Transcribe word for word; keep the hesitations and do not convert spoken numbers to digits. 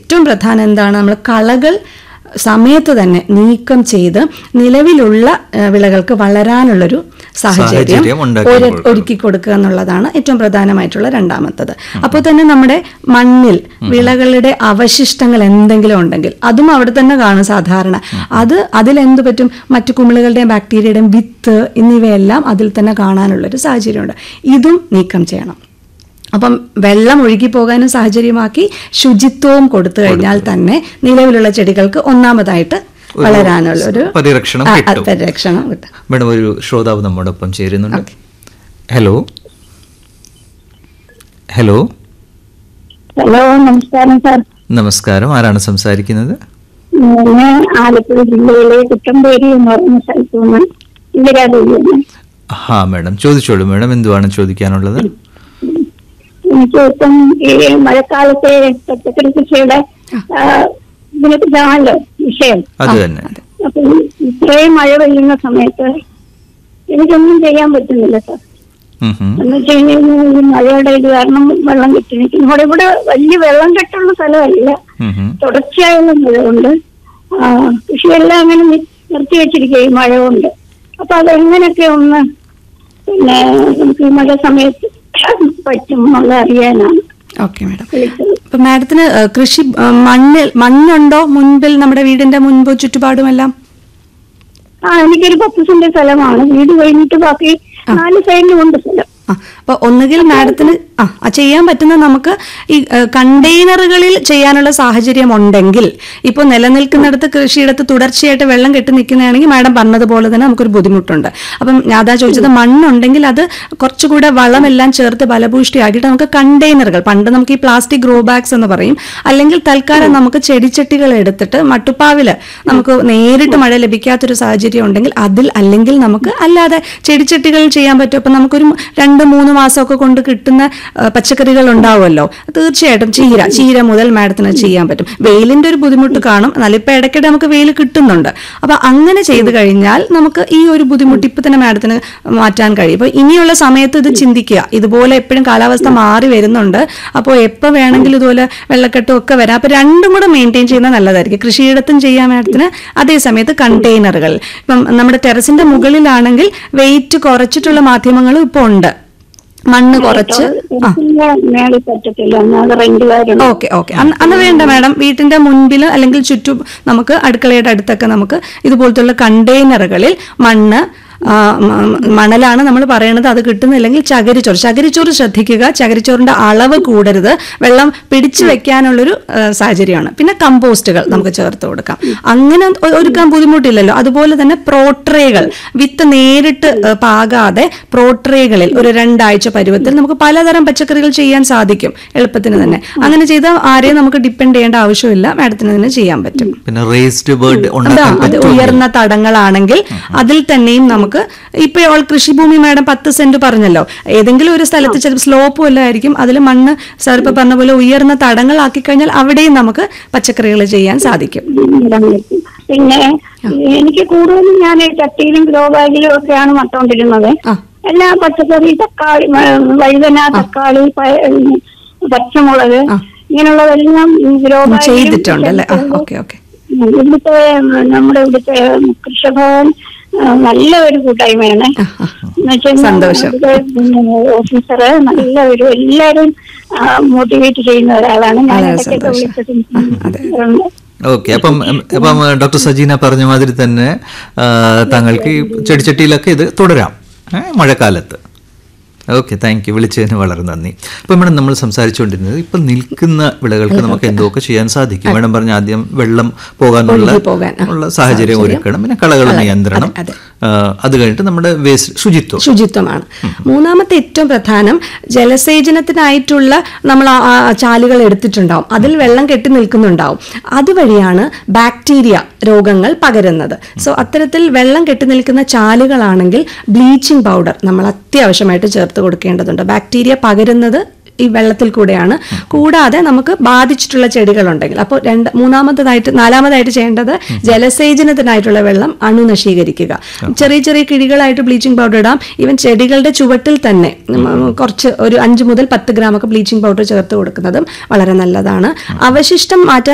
ഏറ്റവും പ്രധാനം എന്താണ്, നമ്മൾ കളകൾ സമയത്ത് തന്നെ നീക്കം ചെയ്ത് നിലവിലുള്ള വിളകൾക്ക് വളരാനുള്ളൊരു സാഹചര്യം ഒരുക്കി കൊടുക്കുക എന്നുള്ളതാണ് ഏറ്റവും പ്രധാനമായിട്ടുള്ള രണ്ടാമത്തത്. അപ്പോൾ തന്നെ നമ്മുടെ മണ്ണിൽ വിളകളുടെ അവശിഷ്ടങ്ങൾ എന്തെങ്കിലും ഉണ്ടെങ്കിൽ അതും അവിടെ തന്നെ കാണും സാധാരണ. അത് അതിലെന്ത് പറ്റും, മറ്റു കുമിളുകളുടെയും ബാക്ടീരിയയുടെയും വിത്ത് എന്നിവയെല്ലാം അതിൽ തന്നെ കാണാനുള്ളൊരു സാഹചര്യമുണ്ട്. ഇതും നീക്കം ചെയ്യണം. അപ്പം വെള്ളം ഒഴുകി പോകാനും സാഹചര്യമാക്കി ശുചിത്വവും കൊടുത്തു കഴിഞ്ഞാൽ തന്നെ നിലവിലുള്ള ചെടികൾക്ക് ഒന്നാമതായിട്ട് വളരാനുള്ള ഒരു പരിരക്ഷണം പരിരക്ഷണം കിട്ടും. മേഡം, ഒരു ശ്രോതാവ് നമ്മോടൊപ്പം ചേരുന്നുണ്ട്. ഹലോ ഹലോ ഹലോ നമസ്കാരം സാർ. നമസ്കാരം, ആരാണ് സംസാരിക്കുന്നത്? ഞാൻ ആലപ്പുഴ ജില്ലയിലെ കുട്ടമ്പേരി എന്ന് പറയുന്ന സ്ഥലത്ത് നിന്ന് ഇന്ദിരാദേവിയാണ്. ഹാ മേഡം, ചോദിച്ചോളൂ മേഡം, എന്തുവാണ് ചോദിക്കാനുള്ളത്? എനിക്ക് ഇപ്പം ഈ മഴക്കാലത്തെ പച്ചക്കറി കൃഷിയുടെ ഇതിനെക്കുറിച്ചാണല്ലോ വിഷയം. അത് തന്നെ. അപ്പൊ ഇത്രയും മഴ പെയ്യുന്ന സമയത്ത് എനിക്കൊന്നും ചെയ്യാൻ പറ്റുന്നില്ല സാർ. എന്ന് വെച്ച് കഴിഞ്ഞാൽ ഈ മഴയുടെ ഇത് കാരണം വെള്ളം കെട്ടി നിൽക്കുന്നു. ഇവിടെ ഇവിടെ വലിയ വെള്ളം കെട്ടുള്ള സ്ഥലമല്ല, തുടർച്ചയായുള്ള മഴ കൊണ്ട് കൃഷിയെല്ലാം അങ്ങനെ നിർത്തി വെച്ചിരിക്കുക ഈ മഴ കൊണ്ട്. അപ്പൊ അതെങ്ങനെയൊക്കെ ഒന്ന് പിന്നെ നമുക്ക് ഈ മഴ സമയത്ത് പറ്റും എന്നുള്ള അറിയാനാണ്. Okay madam. അപ്പൊ മാഡത്തിന് കൃഷി മണ്ണിൽ മണ്ണുണ്ടോ മുൻപിൽ, നമ്മുടെ വീടിന്റെ മുൻപ് ചുറ്റുപാടുമെല്ലാം? ആ എനിക്കൊരു പത്ത് സെന്റ് സ്ഥലമാണ്. വീട് കഴിഞ്ഞിട്ട് ബാക്കി നാല് സൈഡിലും ഉണ്ട് സ്ഥലം. ആ അപ്പൊ ഒന്നുകിൽ മാഡത്തിന് ആ ചെയ്യാൻ പറ്റുന്ന നമുക്ക് ഈ കണ്ടെയ്നറുകളിൽ ചെയ്യാനുള്ള സാഹചര്യം ഉണ്ടെങ്കിൽ, ഇപ്പോൾ നിലനിൽക്കുന്നിടത്ത് കൃഷിയിടത്ത് തുടർച്ചയായിട്ട് വെള്ളം കെട്ടി നിൽക്കുന്നതാണെങ്കിൽ മാഡം പറഞ്ഞതുപോലെ തന്നെ നമുക്കൊരു ബുദ്ധിമുട്ടുണ്ട്. അപ്പം ഞാൻ അതാ ചോദിച്ചത്, മണ്ണുണ്ടെങ്കിൽ അത് കുറച്ചുകൂടെ വളമെല്ലാം ചേർത്ത് ബലഭൂഷ്ടിയാക്കിയിട്ട് നമുക്ക് കണ്ടെയ്നറുകൾ, പണ്ട് നമുക്ക് ഈ പ്ലാസ്റ്റിക് ഗ്രോ ബാഗ്സ് എന്ന് പറയും, അല്ലെങ്കിൽ തൽക്കാലം നമുക്ക് ചെടിച്ചട്ടികൾ എടുത്തിട്ട് മട്ടുപ്പാവില് നമുക്ക് നേരിട്ട് മഴ ലഭിക്കാത്തൊരു സാഹചര്യം ഉണ്ടെങ്കിൽ അതിൽ, അല്ലെങ്കിൽ നമുക്ക് അല്ലാതെ ചെടിച്ചട്ടികൾ ചെയ്യാൻ പറ്റും. അപ്പം നമുക്കൊരു രണ്ട് മൂന്ന് മാസമൊക്കെ കൊണ്ട് കിട്ടുന്ന പച്ചക്കറികൾ ഉണ്ടാവുമല്ലോ, തീർച്ചയായിട്ടും ചീര ചീര മുതൽ മാഡത്തിന് ചെയ്യാൻ പറ്റും. വെയിലിന്റെ ഒരു ബുദ്ധിമുട്ട് കാണും, എന്നാലും ഇപ്പൊ ഇടയ്ക്കിടെ നമുക്ക് വെയിൽ കിട്ടുന്നുണ്ട്. അപ്പൊ അങ്ങനെ ചെയ്ത് കഴിഞ്ഞാൽ നമുക്ക് ഈ ഒരു ബുദ്ധിമുട്ട് ഇപ്പൊ തന്നെ മാഡത്തിന് മാറ്റാൻ കഴിയും. അപ്പൊ ഇനിയുള്ള സമയത്ത് ഇത് ചിന്തിക്കുക. ഇതുപോലെ എപ്പോഴും കാലാവസ്ഥ മാറി വരുന്നുണ്ട്, അപ്പോൾ എപ്പോൾ വേണമെങ്കിലും ഇതുപോലെ വെള്ളക്കെട്ടും ഒക്കെ വരാം. അപ്പൊ രണ്ടും കൂടെ മെയിൻറ്റെയിൻ ചെയ്യുന്നത് നല്ലതായിരിക്കും. കൃഷിയിടത്തും ചെയ്യാൻ മാഡത്തിന്, അതേ സമയത്ത് കണ്ടെയ്നറുകൾ, ഇപ്പം നമ്മുടെ ടെറസിന്റെ മുകളിലാണെങ്കിൽ വെയിറ്റ് കുറച്ചിട്ടുള്ള മാധ്യമങ്ങളും ഇപ്പോൾ ഉണ്ട്. മണ്ണ് കുറച്ച് ഓക്കെ ഓക്കെ അന്ന് വേണ്ട മാഡം. വീട്ടിന്റെ മുൻപിൽ അല്ലെങ്കിൽ ചുറ്റും നമുക്ക് അടുക്കളയുടെ അടുത്തൊക്കെ നമുക്ക് ഇതുപോലത്തുള്ള കണ്ടെയ്നറുകളിൽ മണ്ണ്, മണലാണ് നമ്മൾ പറയണത്, അത് കിട്ടുന്നില്ലെങ്കിൽ ചകിരിച്ചോറ് ചകിരിച്ചോറ് ശ്രദ്ധിക്കുക. ചകിരിച്ചോറിന്റെ അളവ് കൂടരുത്, വെള്ളം പിടിച്ചു വെക്കാനുള്ളൊരു സാഹചര്യമാണ്. പിന്നെ കമ്പോസ്റ്റുകൾ നമുക്ക് ചേർത്ത് കൊടുക്കാം. അങ്ങനെ ഒരുക്കാൻ ബുദ്ധിമുട്ടില്ലല്ലോ. അതുപോലെ തന്നെ പ്രോട്രേകൾ, വിത്ത് നേരിട്ട് പാകാതെ പ്രോട്രേകളിൽ ഒരു രണ്ടാഴ്ച പരുവത്തിൽ നമുക്ക് പലതരം പച്ചക്കറികൾ ചെയ്യാൻ സാധിക്കും എളുപ്പത്തിന് തന്നെ. അങ്ങനെ ചെയ്താൽ ആരെയും നമുക്ക് ഡിപ്പെൻഡ് ചെയ്യേണ്ട ആവശ്യമില്ല, മാഡത്തിന് തന്നെ ചെയ്യാൻ പറ്റും. പിന്നെ റേസ്ഡ് ബെഡ്, അത് ഉയർന്ന തടങ്ങളാണെങ്കിൽ അതിൽ തന്നെയും നമുക്ക് ഇപ്പൊ കൃഷിഭൂമി മാഡം പത്ത് സെന്റ് പറഞ്ഞല്ലോ, ഏതെങ്കിലും ഒരു സ്ഥലത്ത് ചിലപ്പോൾ സ്ലോപ്പ് വല്ല ആയിരിക്കും, അതിൽ മണ്ണ് സാർ ഇപ്പൊ പറഞ്ഞ പോലെ ഉയർന്ന തടങ്ങളാക്കി കഴിഞ്ഞാൽ അവിടെയും നമുക്ക് പച്ചക്കറികൾ ചെയ്യാൻ സാധിക്കും. പിന്നെ എനിക്ക് കൂടുതലും ഞാൻ ചട്ടിയിലും ഗ്രോ ബാഗിലും ഒക്കെയാണ് നട്ടുകൊണ്ടിരുന്നത്. എല്ലാ പച്ചക്കറി, തക്കാളി, വഴുതന, തക്കാളി, പച്ചമുളക്, ഇങ്ങനെയുള്ളതെല്ലാം ഗ്രോ ബാഗ് ചെയ്തിട്ടുണ്ടല്ലേ? ഇവിടുത്തെ നമ്മുടെ ഇവിടുത്തെ കൃഷിഭവൻ നല്ല ഒരു കൂട്ടായ്മയാണ്. ഓഫീസറ് നല്ല ഒരു, എല്ലാരും മോട്ടിവേറ്റ് ചെയ്യുന്ന ഒരാളാണ്. ഞാൻ ഓക്കെ. അപ്പം അപ്പം ഡോക്ടർ സജീന പറഞ്ഞ മാതിരി തന്നെ താങ്കൾക്ക് ഈ ചെടിച്ചട്ടിയിലൊക്കെ ഇത് തുടരാം മഴക്കാലത്ത്. Okay, thank you. വിളിച്ചതിന് വളരെ നന്ദി. അപ്പം മേഡം, നമ്മൾ സംസാരിച്ചുകൊണ്ടിരുന്നത് ഇപ്പം നിൽക്കുന്ന വിളകൾക്ക് നമുക്ക് എന്തൊക്കെ ചെയ്യാൻ സാധിക്കും. മേഡം പറഞ്ഞ ആദ്യം വെള്ളം പോകാനുള്ള ഉള്ള സാഹചര്യം ഒരുക്കണം, പിന്നെ കളകൾ നിയന്ത്രണം, അത് കഴിഞ്ഞിട്ട് നമ്മുടെ വേസ്റ്റ് ശുചിത്വം ശുചിത്വമാണ് മൂന്നാമത്തെ ഏറ്റവും പ്രധാനം. ജലസേചനത്തിനായിട്ടുള്ള നമ്മൾ ചാലുകൾ എടുത്തിട്ടുണ്ടാവും, അതിൽ വെള്ളം കെട്ടി നിൽക്കുന്നുണ്ടാവും, അതുവഴിയാണ് ബാക്ടീരിയ രോഗങ്ങൾ പകരുന്നത്. സോ അത്തരത്തിൽ വെള്ളം കെട്ടി നിൽക്കുന്ന ചാലുകളാണെങ്കിൽ ബ്ലീച്ചിങ് പൗഡർ നമ്മൾ അത്യാവശ്യമായിട്ട് ചേർത്ത് കൊടുക്കേണ്ടതുണ്ട്. ബാക്ടീരിയ പകരുന്നത് ഈ വെള്ളത്തിൽ കൂടെയാണ്. കൂടാതെ നമുക്ക് ബാധിച്ചിട്ടുള്ള ചെടികളുണ്ടെങ്കിൽ, അപ്പോൾ രണ്ട് മൂന്നാമതായിട്ട് നാലാമതായിട്ട് ചെയ്യേണ്ടത് ജലസേചനത്തിനായിട്ടുള്ള വെള്ളം അണുനശീകരിക്കുക. ചെറിയ ചെറിയ കിഴികളായിട്ട് ബ്ലീച്ചിങ് പൗഡർ ഇടാം. ഈവൻ ചെടികളുടെ ചുവട്ടിൽ തന്നെ കുറച്ച് ഒരു അഞ്ച് മുതൽ പത്ത് ഗ്രാം ഒക്കെ ബ്ലീച്ചിങ് പൗഡർ ചേർത്ത് കൊടുക്കുന്നതും വളരെ നല്ലതാണ്. അവശിഷ്ടം മാറ്റാൻ